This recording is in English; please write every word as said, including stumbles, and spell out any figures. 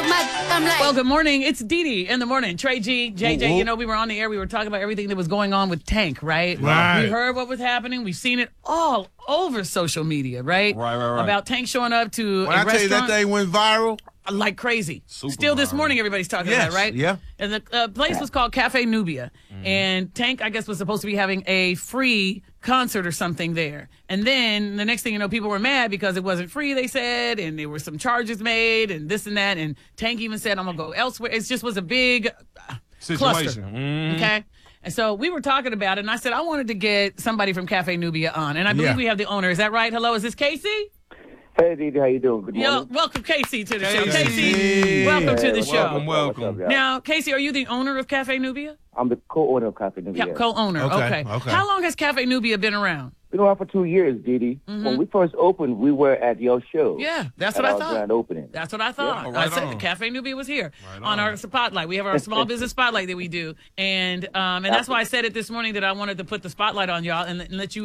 suck my I'm like. Well, good morning. It's Dee Dee in the morning. Trey G, J J, you know, we were on the air. We were talking about everything that was going on with Tank, right? Right. We heard what was happening. We've seen it all over social media, right? Right, right, right. About Tank showing up to When a I tell you restaurant that thing went viral, like crazy. Super Still this viral. morning, everybody's talking Yes, about it, right? yeah. And the uh, place was called Cafe Nubia. And Tank, I guess, was supposed to be having a free concert or something there. And then the next thing you know, people were mad because it wasn't free, they said, and there were some charges made and this and that. And Tank even said, I'm going to go elsewhere. It just was a big uh, cluster. Situation. Mhm. Okay? And so we were talking about it, and I said, I wanted to get somebody from Cafe Nubia on. And I believe Yeah. we have the owner. Is that right? Hello, is this Casey? Hey, Didi, how you doing? Good Yo, morning. welcome, Casey, to the show. Casey. Casey, welcome to the what's show. up, what's up, Welcome. what's up, y'all? Now, Casey, are you the owner of Cafe Nubia? I'm the co-owner of Cafe Nubia. Yeah, co-owner. Okay, Okay. okay. How long has Cafe Nubia been around? Been around for two years, Didi. When we first opened, we were at your show. Yeah, that's at what I our thought. grand opening. That's what I thought. Yeah, I right said on. Cafe Nubia was here Right on on. our spotlight. We have our small business spotlight that we do, and um, and that's why I said it this morning that I wanted to put the spotlight on y'all and, and let you